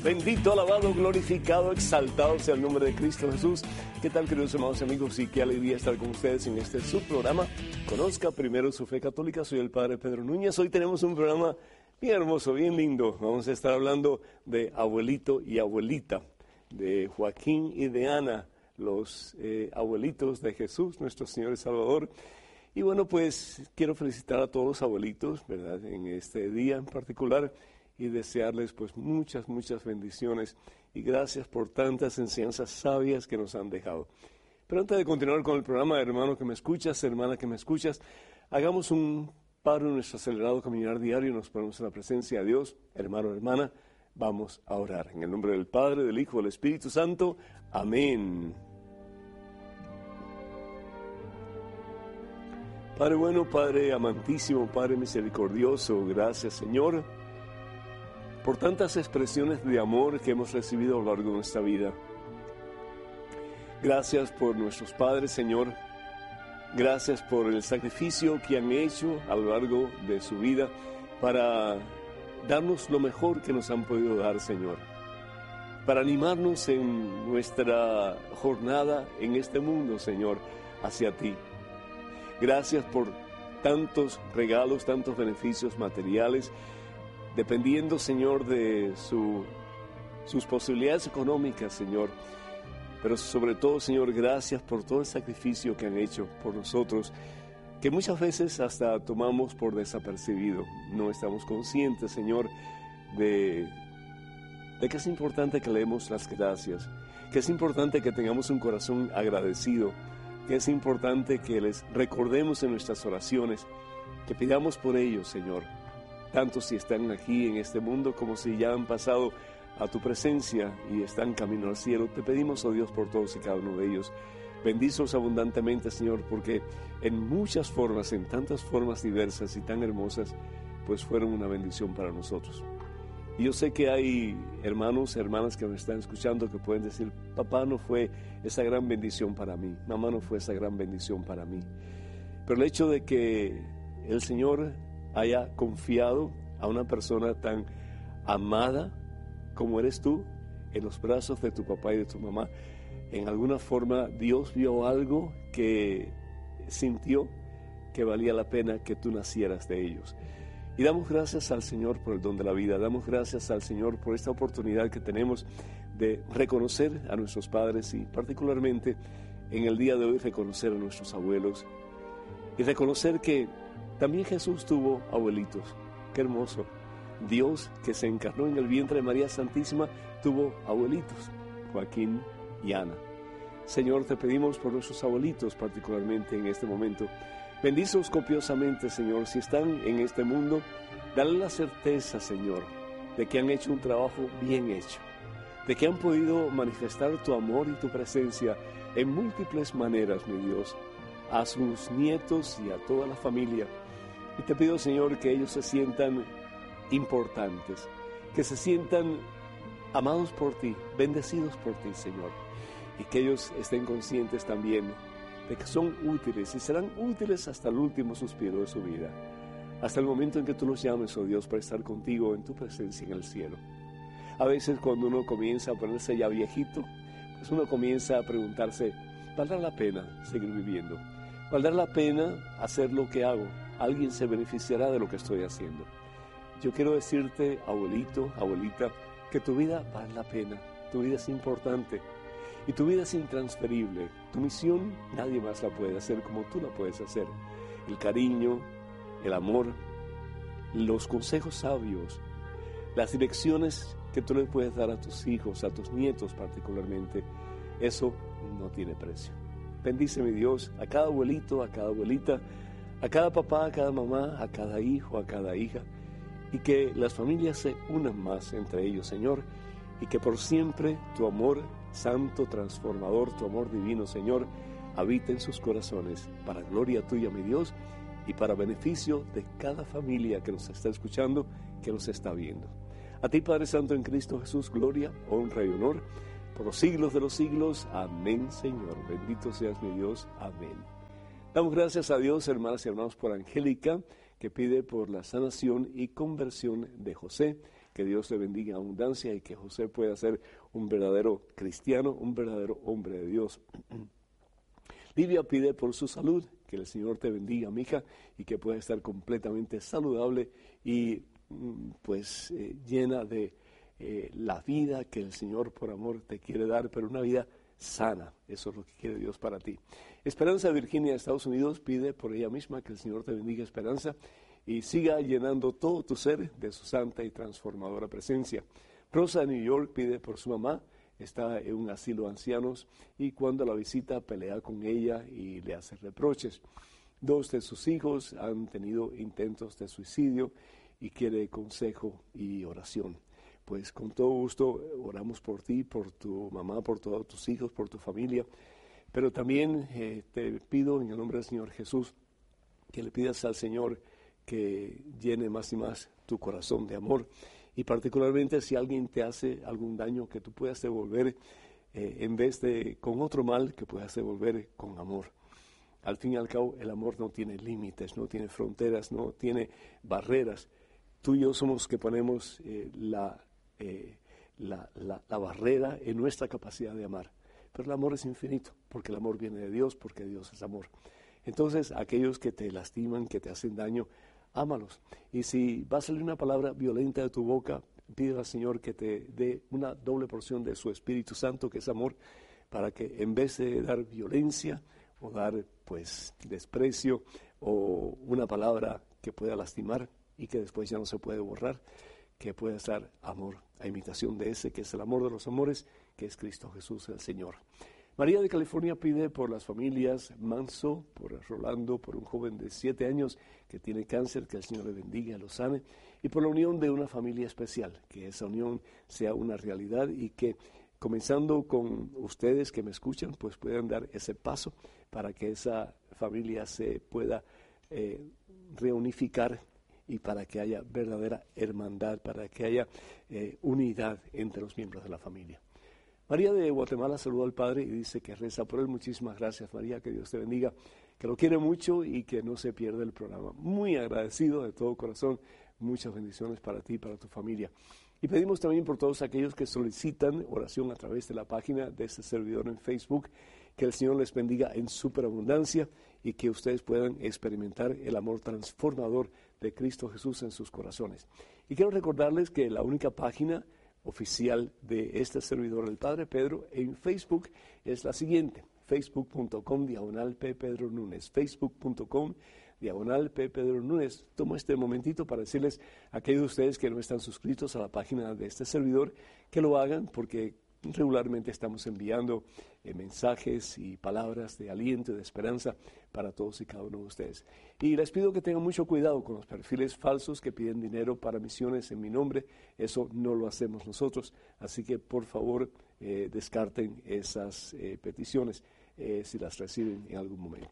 Bendito, alabado, glorificado, exaltado sea el nombre de Cristo Jesús. ¿Qué tal, queridos hermanos y amigos? Y qué alegría estar con ustedes en este subprograma. Conozca primero su fe católica. Soy el Padre Pedro Núñez. Hoy tenemos un programa bien hermoso, bien lindo. Vamos a estar hablando de abuelito y abuelita, de Joaquín y de Ana, los abuelitos de Jesús, nuestro Señor y Salvador. Y bueno, pues quiero felicitar a todos los abuelitos, ¿verdad?, en este día en particular, y desearles pues muchas bendiciones y gracias por tantas enseñanzas sabias que nos han dejado. Pero antes de continuar con el programa, hermano que me escuchas, hermana que me escuchas, hagamos un paro en nuestro acelerado caminar diario y nos ponemos en la presencia de Dios. Hermano, hermana, vamos a orar. En el nombre del Padre, del Hijo, del Espíritu Santo. Amén. Padre bueno, Padre amantísimo, Padre misericordioso, gracias, Señor, por tantas expresiones de amor que hemos recibido a lo largo de nuestra vida. Gracias por nuestros padres, Señor. Gracias por el sacrificio que han hecho a lo largo de su vida para darnos lo mejor que nos han podido dar, Señor. Para animarnos en nuestra jornada en este mundo, Señor, hacia ti. Gracias por tantos regalos, tantos beneficios materiales, dependiendo, Señor, de sus posibilidades económicas, Señor. Pero sobre todo, Señor, gracias por todo el sacrificio que han hecho por nosotros, que muchas veces hasta tomamos por desapercibido. No estamos conscientes, Señor, de que es importante que le demos las gracias, que es importante que tengamos un corazón agradecido, que es importante que les recordemos en nuestras oraciones, que pidamos por ellos, Señor, tanto si están aquí en este mundo como si ya han pasado a tu presencia y están camino al cielo. Te pedimos, oh Dios, por todos y cada uno de ellos. Bendícelos abundantemente, Señor, porque en muchas formas, en tantas formas diversas y tan hermosas, pues fueron una bendición para nosotros. Y yo sé que hay hermanos, hermanas que me están escuchando que pueden decir: papá no fue esa gran bendición para mí, mamá no fue esa gran bendición para mí. Pero el hecho de que el Señor haya confiado a una persona tan amada como eres tú en los brazos de tu papá y de tu mamá, en alguna forma Dios vio algo que sintió que valía la pena que tú nacieras de ellos. Y damos gracias al Señor por el don de la vida, damos gracias al Señor por esta oportunidad que tenemos de reconocer a nuestros padres y particularmente en el día de hoy reconocer a nuestros abuelos y reconocer que también Jesús tuvo abuelitos. ¡Qué hermoso! Dios, que se encarnó en el vientre de María Santísima, tuvo abuelitos, Joaquín y Ana. Señor, te pedimos por nuestros abuelitos, particularmente en este momento. Bendícelos copiosamente, Señor. Si están en este mundo, dale la certeza, Señor, de que han hecho un trabajo bien hecho, de que han podido manifestar tu amor y tu presencia en múltiples maneras, mi Dios, a sus nietos y a toda la familia. Y te pido, Señor, que ellos se sientan importantes, que se sientan amados por ti, bendecidos por ti, Señor, y que ellos estén conscientes también de que son útiles y serán útiles hasta el último suspiro de su vida, hasta el momento en que tú los llames, oh Dios, para estar contigo en tu presencia en el cielo. A veces cuando uno comienza a ponerse ya viejito, pues uno comienza a preguntarse: ¿valdrá la pena seguir viviendo? ¿Valdrá la pena hacer lo que hago? ¿Alguien se beneficiará de lo que estoy haciendo? Yo quiero decirte, abuelito, abuelita, que tu vida vale la pena, tu vida es importante y tu vida es intransferible. Tu misión nadie más la puede hacer como tú la puedes hacer. El cariño, el amor, los consejos sabios, las direcciones que tú le puedes dar a tus hijos, a tus nietos particularmente, eso no tiene precio. Bendice, mi Dios, a cada abuelito, a cada abuelita, a cada papá, a cada mamá, a cada hijo, a cada hija, y que las familias se unan más entre ellos, Señor, y que por siempre tu amor santo, transformador, tu amor divino, Señor, habite en sus corazones, para gloria tuya, mi Dios, y para beneficio de cada familia que nos está escuchando, que nos está viendo. A ti, Padre Santo, en Cristo Jesús, gloria, honra y honor, por los siglos de los siglos. Amén, Señor. Bendito seas, mi Dios. Amén. Damos gracias a Dios, hermanas y hermanos, por Angélica, que pide por la sanación y conversión de José, Que Dios le bendiga en abundancia y que José pueda ser un verdadero cristiano, un verdadero hombre de Dios. Livia pide por su salud, que el Señor te bendiga, mija, y que pueda estar completamente saludable y pues llena de la vida que el Señor por amor te quiere dar, pero una vida sana. Eso es lo que quiere Dios para ti. Esperanza Virginia de Estados Unidos pide por ella misma que el Señor te bendiga, Esperanza, y siga llenando todo tu ser de su santa y transformadora presencia. Rosa de New York pide por su mamá, está en un asilo de ancianos y cuando la visita pelea con ella y le hace reproches. 2 de sus hijos han tenido intentos de suicidio y quiere consejo y oración. Pues con todo gusto oramos por ti, por tu mamá, por todos tus hijos, por tu familia. Pero también te pido en el nombre del Señor Jesús que le pidas al Señor que llene más y más tu corazón de amor. Y particularmente si alguien te hace algún daño, que tú puedas devolver en vez de con otro mal, que puedas devolver con amor. Al fin y al cabo, el amor no tiene límites, no tiene fronteras, no tiene barreras. Tú y yo somos los que ponemos la barrera en nuestra capacidad de amar. Pero el amor es infinito, porque el amor viene de Dios, porque Dios es amor. Entonces, aquellos que te lastiman, que te hacen daño, ámalos. Y si va a salir una palabra violenta de tu boca, pide al Señor que te dé una doble porción de su Espíritu Santo, que es amor, para que en vez de dar violencia o dar pues desprecio o una palabra que pueda lastimar y que después ya no se puede borrar, que pueda dar amor a imitación de ese que es el amor de los amores, que es Cristo Jesús el Señor. María de California pide por las familias Manso, por Rolando, por un joven de 7 años que tiene cáncer, que el Señor le bendiga, lo sane, y por la unión de una familia especial, que esa unión sea una realidad y que comenzando con ustedes que me escuchan, pues puedan dar ese paso para que esa familia se pueda reunificar y para que haya verdadera hermandad, para que haya unidad entre los miembros de la familia. María de Guatemala saluda al Padre y dice que reza por él. Muchísimas gracias, María, que Dios te bendiga, que lo quiere mucho y que no se pierda el programa. Muy agradecido de todo corazón, muchas bendiciones para ti y para tu familia. Y pedimos también por todos aquellos que solicitan oración a través de la página de este servidor en Facebook, que el Señor les bendiga en superabundancia y que ustedes puedan experimentar el amor transformador de Cristo Jesús en sus corazones. Y quiero recordarles que la única página oficial de este servidor, el Padre Pedro, en Facebook es la siguiente: facebook.com/P. Pedro Núñez, facebook.com/P. Pedro Núñez. Tomo este momentito para decirles a aquellos de ustedes que no están suscritos a la página de este servidor que lo hagan, porque regularmente estamos enviando mensajes y palabras de aliento y de esperanza para todos y cada uno de ustedes. Y les pido que tengan mucho cuidado con los perfiles falsos que piden dinero para misiones en mi nombre. Eso no lo hacemos nosotros, así que por favor descarten esas peticiones si las reciben en algún momento.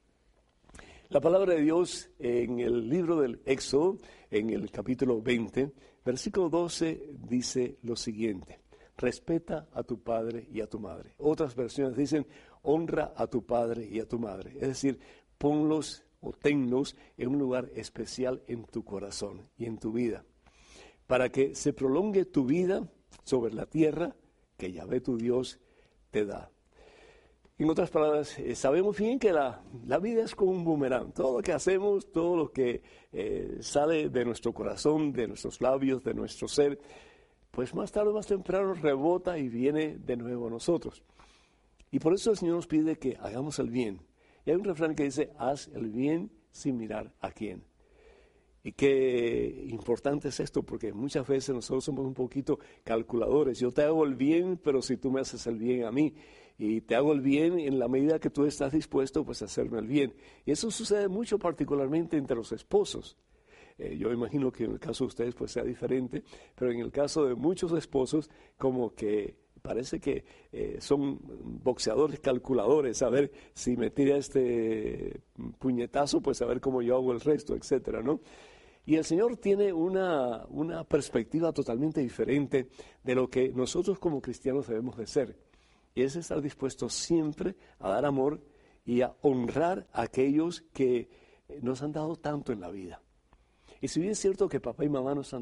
La palabra de Dios en el libro del Éxodo, en el capítulo 20, versículo 12, dice lo siguiente: respeta a tu padre y a tu madre. Otras versiones dicen, honra a tu padre y a tu madre. Es decir, ponlos o tenlos en un lugar especial en tu corazón y en tu vida, para que se prolongue tu vida sobre la tierra que Yahvé tu Dios te da. En otras palabras, sabemos bien que la vida es como un boomerang. Todo lo que hacemos, todo lo que sale de nuestro corazón, de nuestros labios, de nuestro ser, pues más tarde o más temprano rebota y viene de nuevo a nosotros. Y por eso el Señor nos pide que hagamos el bien. Y hay un refrán que dice, haz el bien sin mirar a quién. Y qué importante es esto, porque muchas veces nosotros somos un poquito calculadores. Yo te hago el bien, pero si tú me haces el bien a mí. Y te hago el bien en la medida que tú estás dispuesto pues, a hacerme el bien. Y eso sucede mucho particularmente entre los esposos. Yo imagino que en el caso de ustedes pues sea diferente, pero en el caso de muchos esposos como que parece que son boxeadores calculadores, a ver si me tira este puñetazo, pues a ver cómo yo hago el resto, etcétera, ¿no? Y el Señor tiene una perspectiva totalmente diferente de lo que nosotros como cristianos debemos de ser. Y es estar dispuesto siempre a dar amor y a honrar a aquellos que nos han dado tanto en la vida. Y si bien es cierto que papá y mamá nos han dado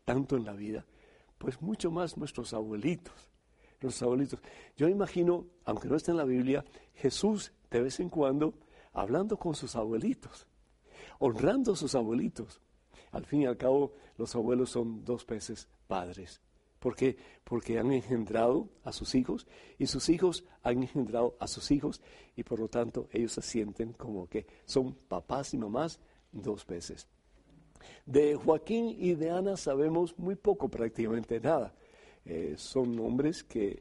tanto en la vida, pues mucho más nuestros abuelitos. Yo imagino, aunque no esté en la Biblia, Jesús de vez en cuando hablando con sus abuelitos, honrando a sus abuelitos. Al fin y al cabo, los abuelos son 2 veces padres. ¿Por qué? Porque han engendrado a sus hijos y sus hijos han engendrado a sus hijos y por lo tanto ellos se sienten como que son papás y mamás 2 veces. De Joaquín y de Ana sabemos muy poco, prácticamente nada. Son nombres que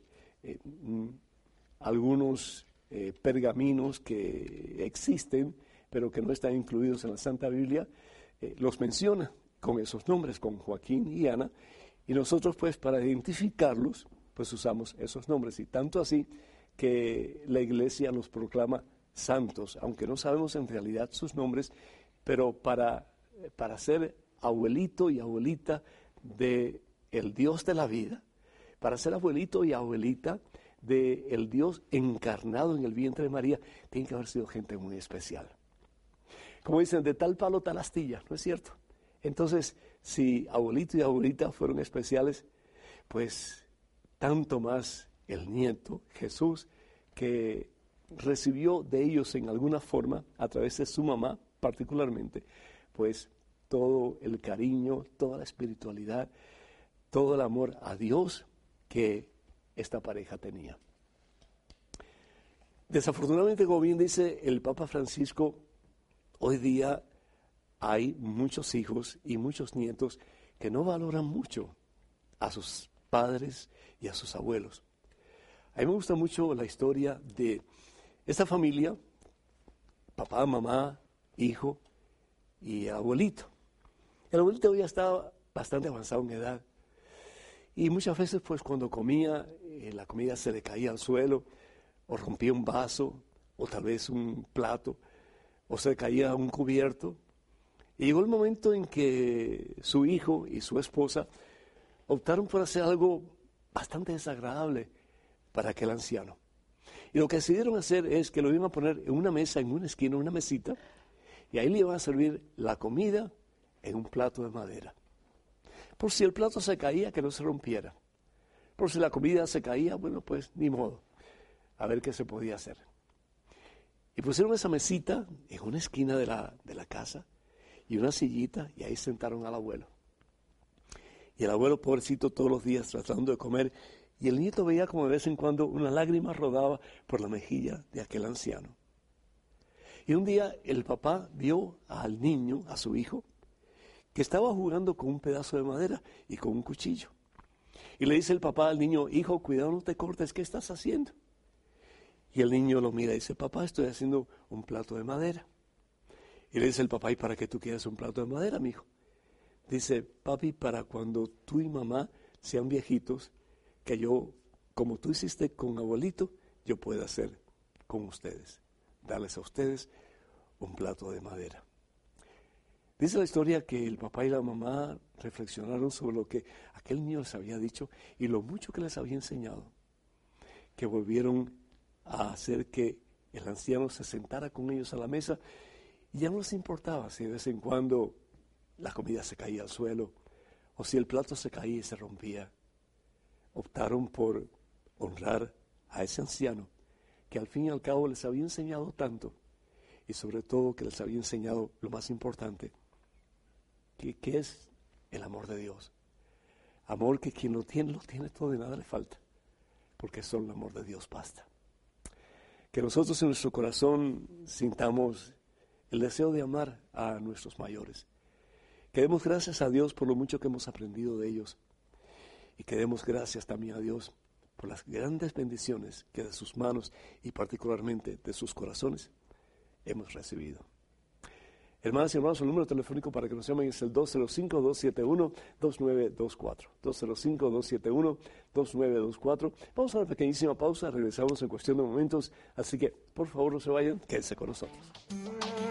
algunos pergaminos que existen, pero que no están incluidos en la Santa Biblia, los menciona con esos nombres, con Joaquín y Ana, y nosotros pues para identificarlos, pues usamos esos nombres, y tanto así que la Iglesia los proclama santos, aunque no sabemos en realidad sus nombres, pero para ser abuelito y abuelita de el Dios de la vida, para ser abuelito y abuelita de el Dios encarnado en el vientre de María, tiene que haber sido gente muy especial. Como dicen, de tal palo tal astilla, ¿no es cierto? Entonces, si abuelito y abuelita fueron especiales, pues tanto más el nieto, Jesús, que recibió de ellos en alguna forma, a través de su mamá particularmente, pues todo el cariño, toda la espiritualidad, todo el amor a Dios que esta pareja tenía. Desafortunadamente, como bien dice el Papa Francisco, hoy día hay muchos hijos y muchos nietos que no valoran mucho a sus padres y a sus abuelos. A mí me gusta mucho la historia de esta familia, papá, mamá, hijo y abuelito. El abuelito ya estaba bastante avanzado en edad y muchas veces pues cuando comía, la comida se le caía al suelo o rompía un vaso o tal vez un plato o se caía un cubierto. Y llegó el momento en que su hijo y su esposa optaron por hacer algo bastante desagradable para aquel anciano. Y lo que decidieron hacer es que lo iban a poner en una mesa, en una esquina, una mesita, y ahí le iban a servir la comida en un plato de madera. Por si el plato se caía, que no se rompiera. Por si la comida se caía, bueno, pues ni modo. A ver qué se podía hacer. Y pusieron esa mesita en una esquina de la casa y una sillita y ahí sentaron al abuelo. Y el abuelo, pobrecito, todos los días tratando de comer, y el nieto veía como de vez en cuando una lágrima rodaba por la mejilla de aquel anciano. Y un día el papá vio al niño, a su hijo, que estaba jugando con un pedazo de madera y con un cuchillo. Y le dice el papá al niño: hijo, cuidado, no te cortes, ¿qué estás haciendo? Y el niño lo mira y dice: papá, estoy haciendo un plato de madera. Y le dice el papá: ¿y para qué tú quieres un plato de madera, mijo? Dice: papi, para cuando tú y mamá sean viejitos, que yo, como tú hiciste con abuelito, yo pueda hacer con ustedes, darles a ustedes un plato de madera. Dice la historia que el papá y la mamá reflexionaron sobre lo que aquel niño les había dicho y lo mucho que les había enseñado, que volvieron a hacer que el anciano se sentara con ellos a la mesa y ya no les importaba si de vez en cuando la comida se caía al suelo o si el plato se caía y se rompía. Optaron por honrar a ese anciano que al fin y al cabo les había enseñado tanto y sobre todo que les había enseñado lo más importante, que es el amor de Dios. Amor que quien lo tiene todo y nada le falta, porque solo el amor de Dios basta. Que nosotros en nuestro corazón sintamos el deseo de amar a nuestros mayores. Que demos gracias a Dios por lo mucho que hemos aprendido de ellos. Y que demos gracias también a Dios por las grandes bendiciones que de sus manos y particularmente de sus corazones hemos recibido. Hermanas y hermanos, el número telefónico para que nos llamen es el 205-271-2924. 205-271-2924. Vamos a una pequeñísima pausa, regresamos en cuestión de momentos, así que por favor no se vayan, quédense con nosotros.